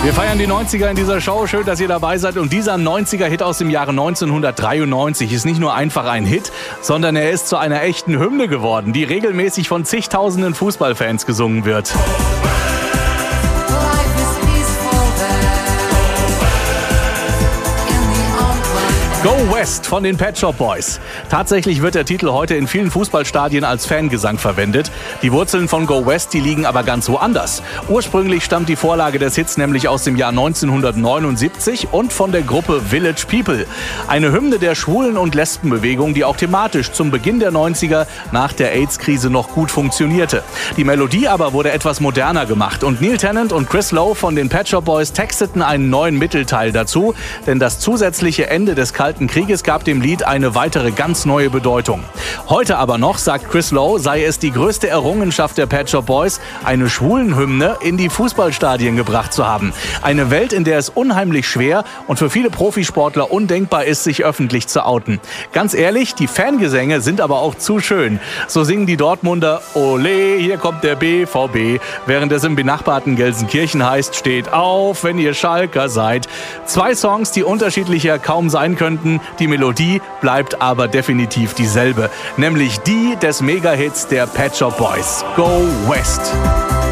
Wir feiern die 90er in dieser Show. Schön, dass ihr dabei seid. Und dieser 90er-Hit aus dem Jahre 1993 ist nicht nur einfach ein Hit, sondern er ist zu einer echten Hymne geworden, die regelmäßig von zigtausenden Fußballfans gesungen wird. Go West von den Pet Shop Boys. Tatsächlich wird der Titel heute in vielen Fußballstadien als Fangesang verwendet. Die Wurzeln von Go West, die liegen aber ganz woanders. Ursprünglich stammt die Vorlage des Hits nämlich aus dem Jahr 1979 und von der Gruppe Village People. Eine Hymne der Schwulen- und Lesbenbewegung, die auch thematisch zum Beginn der 90er nach der AIDS-Krise noch gut funktionierte. Die Melodie aber wurde etwas moderner gemacht und Neil Tennant und Chris Lowe von den Pet Shop Boys texteten einen neuen Mittelteil dazu, denn das zusätzliche Ende des Kalten Krieges gab dem Lied eine weitere ganz neue Bedeutung. Heute aber noch, sagt Chris Lowe, sei es die größte Errungenschaft der Pet Shop Boys, eine Schwulenhymne in die Fußballstadien gebracht zu haben. Eine Welt, in der es unheimlich schwer und für viele Profisportler undenkbar ist, sich öffentlich zu outen. Ganz ehrlich, die Fangesänge sind aber auch zu schön. So singen die Dortmunder Ole, hier kommt der BVB, während es im benachbarten Gelsenkirchen heißt, steht auf, wenn ihr Schalker seid. Zwei Songs, die unterschiedlicher kaum sein könnten. Die Melodie bleibt aber definitiv dieselbe, nämlich die des Mega-Hits der Pet Shop Boys. Go West!